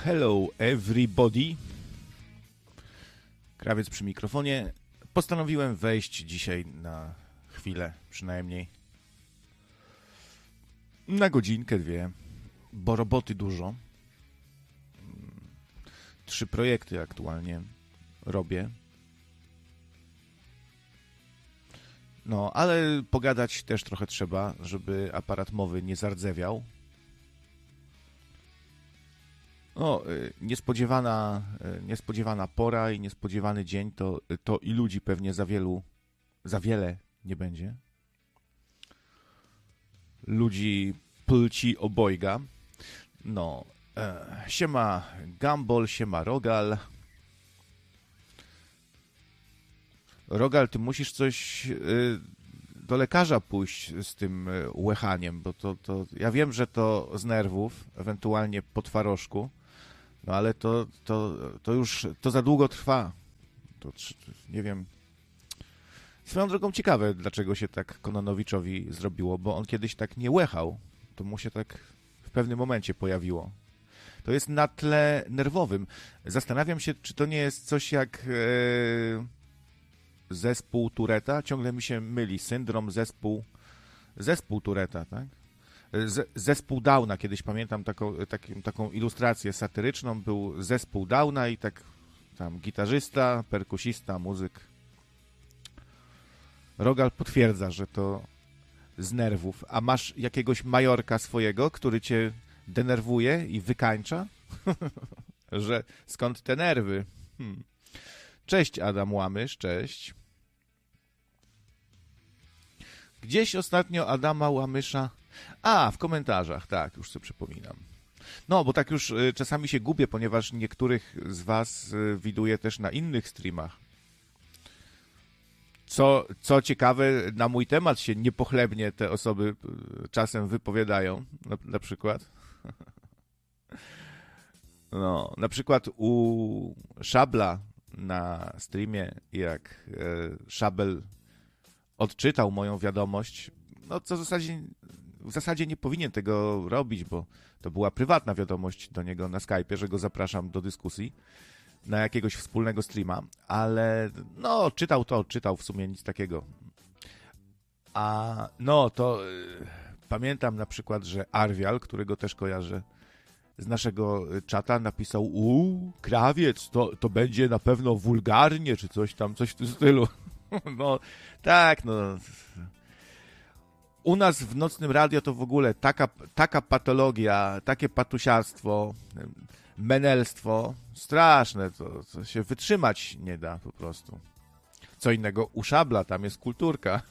Hello everybody. Krawiec przy mikrofonie. Postanowiłem wejść dzisiaj na chwilę przynajmniej. Na godzinkę, dwie. Bo roboty dużo. 3 projekty aktualnie robię. No, ale pogadać też trochę trzeba, żeby aparat mowy nie zardzewiał. No, niespodziewana pora i niespodziewany dzień, to i ludzi pewnie za wiele nie będzie. Ludzi płci obojga. No, siema Gumball, siema Rogal. Rogal, ty musisz coś do lekarza pójść z tym łechaniem, bo to ja wiem, że to z nerwów, ewentualnie po twarożku, no ale to już za długo trwa. Nie wiem. Swoją drogą ciekawe, dlaczego się tak Kononowiczowi zrobiło, bo on kiedyś tak nie łechał. To mu się tak w pewnym momencie pojawiło. To jest na tle nerwowym. Zastanawiam się, czy to nie jest coś jak zespół Touretta. Ciągle mi się myli. Syndrom, zespół Touretta, tak? Zespół Downa. Kiedyś pamiętam taką ilustrację satyryczną. Był zespół Downa i tak tam gitarzysta, perkusista, muzyk. Rogal potwierdza, że to z nerwów. A masz jakiegoś majorka swojego, który cię denerwuje i wykańcza? Że skąd te nerwy? Cześć Adam Łamysz, cześć. Gdzieś ostatnio Adama Łamysza... w komentarzach, tak, już sobie przypominam. No, bo tak już czasami się gubię, ponieważ niektórych z was widuję też na innych streamach. Co ciekawe, na mój temat się niepochlebnie te osoby czasem wypowiadają, na przykład. No, na przykład u Szabla na streamie, jak Szabel odczytał moją wiadomość, no co w zasadzie nie powinien tego robić, bo to była prywatna wiadomość do niego na Skype'ie, że go zapraszam do dyskusji na jakiegoś wspólnego streama, ale no odczytał w sumie nic takiego. A no to pamiętam na przykład, że Arwial, którego też kojarzę z naszego czata, napisał: krawiec, to będzie na pewno wulgarnie, czy coś w tym stylu. No tak, no. U nas w Nocnym Radio to w ogóle taka patologia, takie patusiarstwo, menelstwo, straszne, to się wytrzymać nie da po prostu. Co innego u Szabla, tam jest kulturka.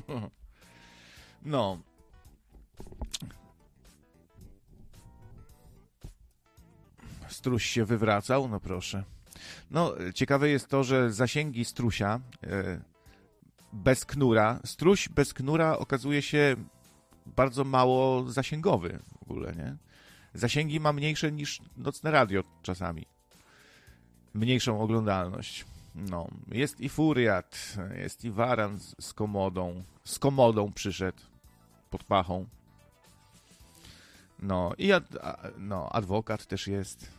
No. Struś się wywracał, no proszę. No, ciekawe jest to, że zasięgi strusia bez knura, struś bez knura okazuje się bardzo mało zasięgowy w ogóle, nie? Zasięgi ma mniejsze niż Nocne Radio czasami. Mniejszą oglądalność. No, jest i Furiat, jest i Waran z komodą. Z komodą przyszedł pod pachą. No, i adwokat też jest.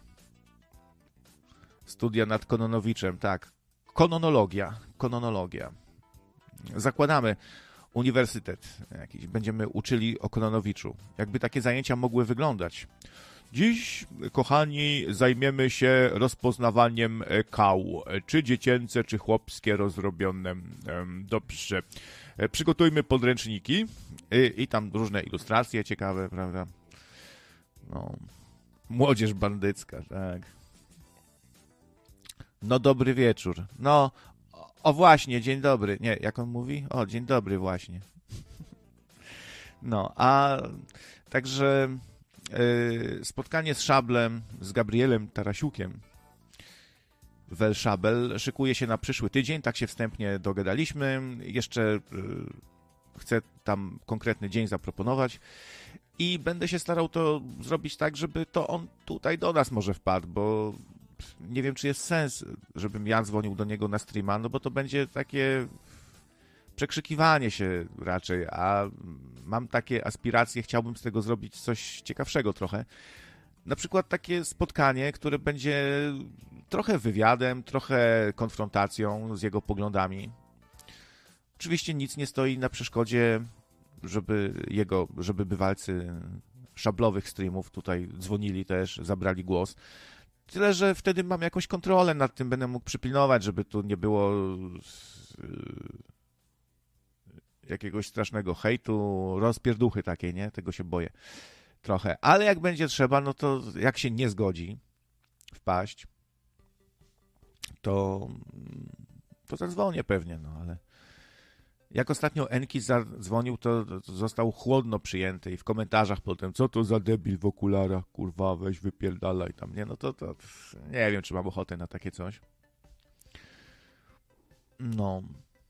Studia nad Kononowiczem, tak. Kononologia. Zakładamy uniwersytet jakiś. Będziemy uczyli o Kononowiczu. Jakby takie zajęcia mogły wyglądać. Dziś, kochani, zajmiemy się rozpoznawaniem kał. Czy dziecięce, czy chłopskie rozrobione. Dobrze. Przygotujmy podręczniki i tam różne ilustracje ciekawe, prawda? No. Młodzież bandycka, tak. No dobry wieczór. No, o właśnie, dzień dobry. Nie, jak on mówi? O, dzień dobry właśnie. No, a także spotkanie z Szablem, z Gabrielem Tarasiukiem Wel Szabel szykuje się na przyszły tydzień, tak się wstępnie dogadaliśmy. Jeszcze chcę tam konkretny dzień zaproponować i będę się starał to zrobić tak, żeby to on tutaj do nas może wpadł, bo nie wiem, czy jest sens, żebym ja dzwonił do niego na streama, no bo to będzie takie przekrzykiwanie się raczej, a mam takie aspiracje, chciałbym z tego zrobić coś ciekawszego trochę. na przykład takie spotkanie, które będzie trochę wywiadem, trochę konfrontacją z jego poglądami. Oczywiście nic nie stoi na przeszkodzie, żeby bywalcy szablowych streamów tutaj dzwonili też, zabrali głos. Tyle, że wtedy mam jakąś kontrolę nad tym, będę mógł przypilnować, żeby tu nie było jakiegoś strasznego hejtu, rozpierduchy takiej, nie? Tego się boję trochę. Ale jak będzie trzeba, no to jak się nie zgodzi wpaść, to zadzwonię pewnie, no ale jak ostatnio Enki zadzwonił, to został chłodno przyjęty i w komentarzach potem, co to za debil w okularach, kurwa, weź wypierdalaj tam, nie? No to nie wiem, czy mam ochotę na takie coś. No.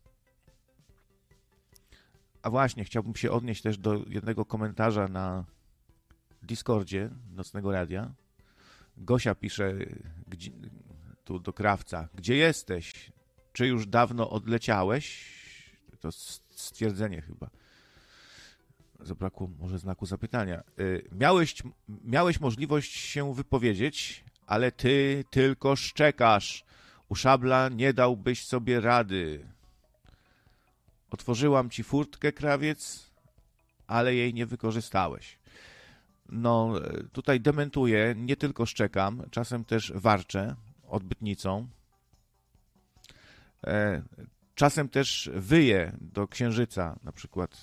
A właśnie, chciałbym się odnieść też do jednego komentarza na Discordzie Nocnego Radia. Gosia pisze tu do Krawca, gdzie jesteś? Czy już dawno odleciałeś? To stwierdzenie chyba. Zabrakło może znaku zapytania. Miałeś możliwość się wypowiedzieć, ale ty tylko szczekasz. U Szabla nie dałbyś sobie rady. Otworzyłam ci furtkę, Krawiec, ale jej nie wykorzystałeś. No, tutaj dementuję, nie tylko szczekam, czasem też warczę odbytnicą. Czasem też wyję do księżyca, na przykład.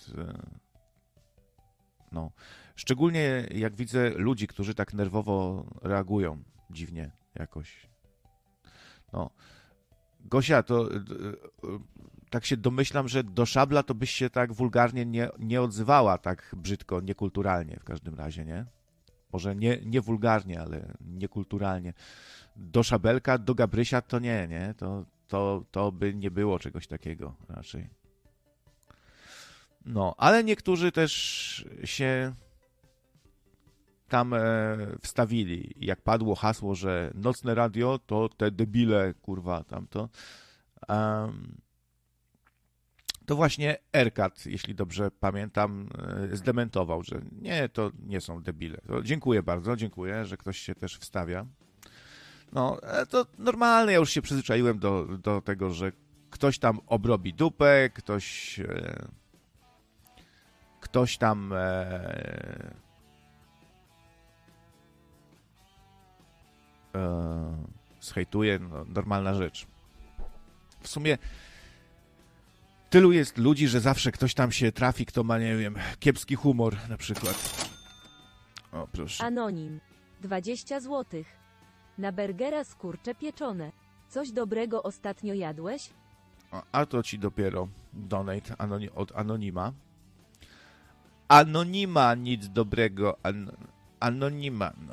No. Szczególnie jak widzę ludzi, którzy tak nerwowo reagują dziwnie jakoś. No. Gosia, to tak się domyślam, że do Szabla to byś się tak wulgarnie nie odzywała, tak brzydko, niekulturalnie w każdym razie, nie? Może nie wulgarnie, ale niekulturalnie. Do Szabelka, do Gabrysia to nie? To by nie było czegoś takiego raczej. No, ale niektórzy też się tam wstawili. Jak padło hasło, że Nocne Radio to te debile, kurwa, tamto. To właśnie Erkat, jeśli dobrze pamiętam, zdementował, że nie, to nie są debile. To dziękuję bardzo, dziękuję, że ktoś się też wstawia. No, to normalne, ja już się przyzwyczaiłem do tego, że ktoś tam obrobi dupę, ktoś tam zhejtuje, no, normalna rzecz. W sumie tylu jest ludzi, że zawsze ktoś tam się trafi, kto ma, nie wiem, kiepski humor na przykład. O, proszę. Anonim. 20 złotych. Na burgera z kurcze pieczone. Coś dobrego ostatnio jadłeś? A to ci dopiero donate od Anonima. Anonima, nic dobrego. Anonima, no.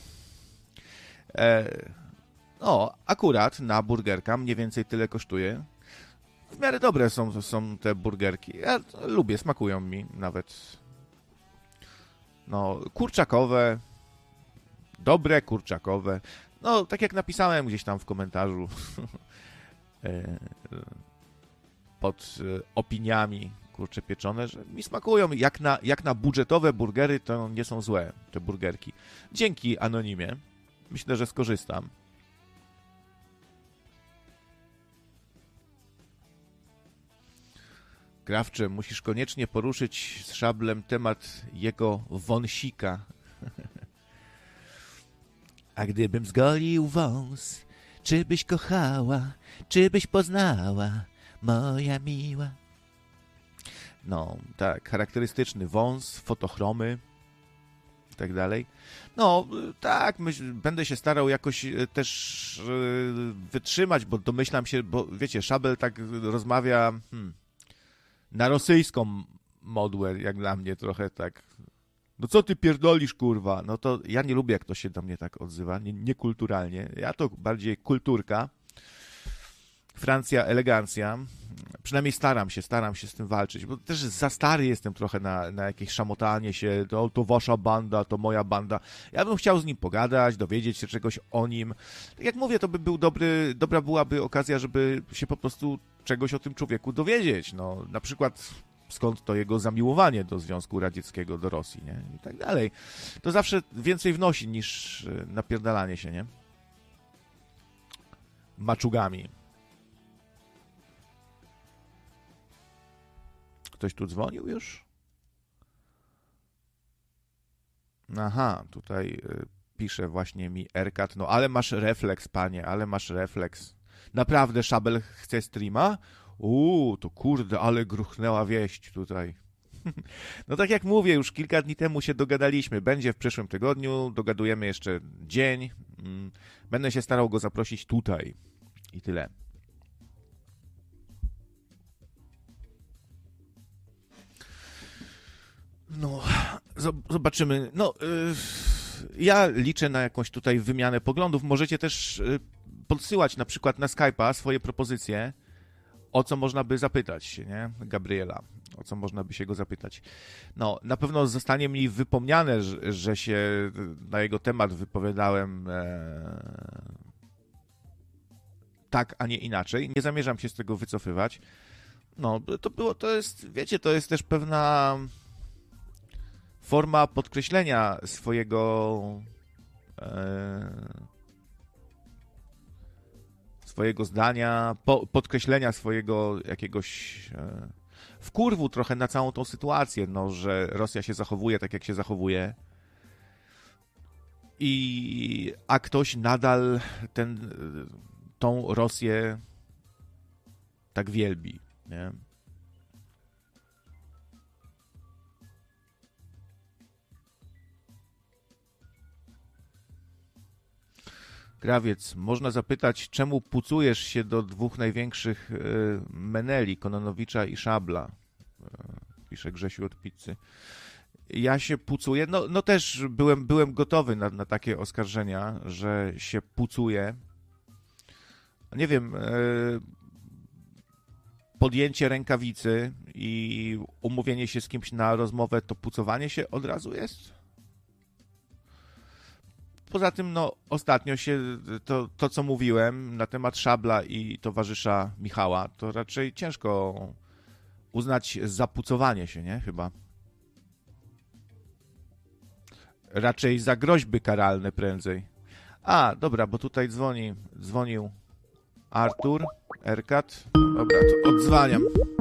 No, akurat na burgerka mniej więcej tyle kosztuje. W miarę dobre są te burgerki. Ja lubię, smakują mi nawet. No, kurczakowe. Dobre, kurczakowe. No, tak jak napisałem gdzieś tam w komentarzu pod opiniami kurcze pieczone, że mi smakują. Jak na budżetowe burgery to nie są złe te burgerki. Dzięki Anonimie. Myślę, że skorzystam. Krawcze, musisz koniecznie poruszyć z Szablem temat jego wąsika. A gdybym zgolił wąs, czy byś kochała, czy byś poznała, moja miła? No, tak, charakterystyczny wąs, fotochromy i tak dalej. No, tak, będę się starał jakoś też wytrzymać, bo domyślam się, bo wiecie, Szabel tak rozmawia na rosyjską modłę, jak dla mnie trochę tak. No co ty pierdolisz, kurwa? No to ja nie lubię, jak ktoś się do mnie tak odzywa, niekulturalnie. Ja to bardziej kulturka. Francja, elegancja. Przynajmniej staram się z tym walczyć, bo też za stary jestem trochę na jakieś szamotanie się, to wasza banda, to moja banda. Ja bym chciał z nim pogadać, dowiedzieć się czegoś o nim. Tak jak mówię, to by był dobra byłaby okazja, żeby się po prostu czegoś o tym człowieku dowiedzieć. No, na przykład skąd to jego zamiłowanie do Związku Radzieckiego, do Rosji, nie? I tak dalej. To zawsze więcej wnosi niż napierdalanie się, nie? Maczugami. Ktoś tu dzwonił już? Aha, tutaj pisze właśnie mi Erkat. No ale masz refleks, panie, ale masz refleks. Naprawdę Szabel chce streama? To kurde, ale gruchnęła wieść tutaj. No tak jak mówię, już kilka dni temu się dogadaliśmy. Będzie w przyszłym tygodniu, dogadujemy jeszcze dzień. Będę się starał go zaprosić tutaj. I tyle. No, zobaczymy. No, ja liczę na jakąś tutaj wymianę poglądów. Możecie też podsyłać na przykład na Skype'a swoje propozycje, o co można by zapytać się, nie? Gabriela, o co można by się go zapytać. No, na pewno zostanie mi wypomniane, że się na jego temat wypowiadałem tak, a nie inaczej. Nie zamierzam się z tego wycofywać. No, to jest, wiecie, to jest też pewna forma podkreślenia swojego zdania, podkreślenia swojego jakiegoś wkurwu trochę na całą tą sytuację, no, że Rosja się zachowuje tak, jak się zachowuje, a ktoś nadal tą Rosję tak wielbi, nie? Krawiec, można zapytać, czemu pucujesz się do dwóch największych meneli, Kononowicza i Szabla? Pisze Grzesiu od Pizzy. Ja się pucuję, no też byłem gotowy na takie oskarżenia, że się pucuję. Nie wiem, podjęcie rękawicy i umówienie się z kimś na rozmowę, to pucowanie się od razu jest? Poza tym, no, ostatnio się to, co mówiłem na temat Szabla i towarzysza Michała, to raczej ciężko uznać za pucowanie się, nie? Chyba. Raczej za groźby karalne prędzej. A, dobra, bo tutaj dzwonił Artur, Erkat. Dobra, to odzwaniam.